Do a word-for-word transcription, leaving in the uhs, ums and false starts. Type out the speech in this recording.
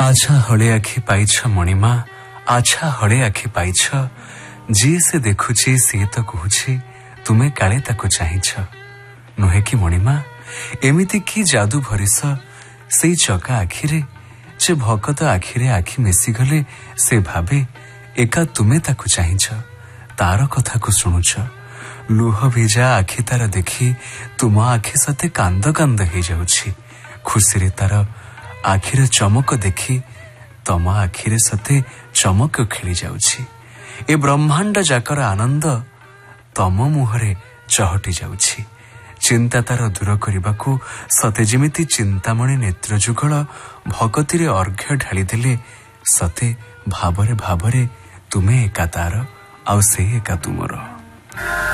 आछा हले आखि पाइछ मणिमा आछा हले आखि पाइछ जी से देखुची सी तो कहूची तुमे काले ताको चाहिछ नुहे कि मणिमा एमिति की जादू भरिस से चका आखिरे जे भकत आखिरे आखि मिसी गले से भावे एका तुमे ताको चाहिछ तार कथा को शुणुछ लुह भिजा आखि तार देखी तुम आखि सते कांद कांद हो जाउछि खुशी तार आखिर चमक देखी तम आखिरे सते चमक खेली जाउछि ए ब्रह्मांड जाकर आनंद तम मुहरे चहटी जाउछि चिंता तार दूर करने सते जेमिति चिंतामणि नेत्र जुगल भगति अर्घ्य ढाली देले सते भावरे भावरे तुमे एका तार आउ से एका तुमर।